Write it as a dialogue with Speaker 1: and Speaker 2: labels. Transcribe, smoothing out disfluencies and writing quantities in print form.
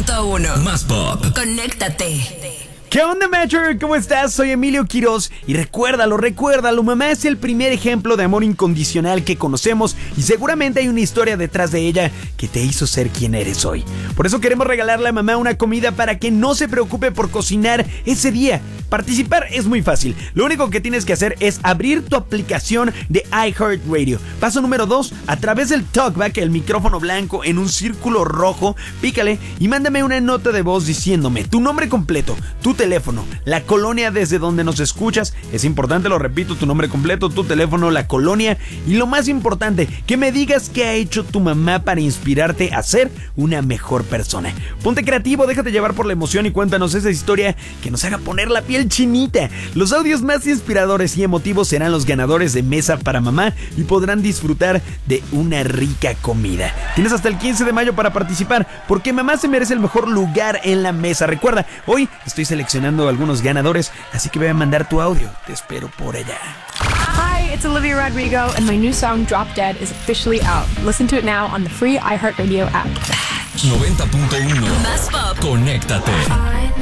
Speaker 1: 90.1.
Speaker 2: Más pop.
Speaker 1: Conéctate.
Speaker 3: ¿Qué onda, Matcher? ¿Cómo estás? Soy Emilio Quiroz y recuérdalo, mamá es el primer ejemplo de amor incondicional que conocemos y seguramente hay una historia detrás de ella que te hizo ser quien eres hoy. Por eso queremos regalarle a mamá una comida para que no se preocupe por cocinar ese día. Participar es muy fácil. Lo único que tienes que hacer es abrir tu aplicación de iHeartRadio. Paso número 2, a través del talkback, el micrófono blanco en un círculo rojo, pícale y mándame una nota de voz diciéndome tu nombre completo, tu teléfono, la colonia desde donde nos escuchas. Es importante, lo repito, tu nombre completo, tu teléfono, la colonia y lo más importante, que me digas qué ha hecho tu mamá para inspirarte a ser una mejor persona. Ponte creativo, déjate llevar por la emoción y cuéntanos esa historia que nos haga poner la piel chinita. Los audios más inspiradores y emotivos serán los ganadores de Mesa para Mamá y podrán disfrutar de una rica comida. Tienes hasta el 15 de mayo para participar porque mamá se merece el mejor lugar en la mesa. Recuerda, hoy estoy seleccionando algunos ganadores, así que ve a mandar tu audio. Te espero por allá.
Speaker 4: Hi, it's Olivia Rodrigo, and my new song Drop Dead is officially out. Listen to it now on the free iHeartRadio app.
Speaker 2: 90.1.
Speaker 1: Más pop.
Speaker 2: Conéctate.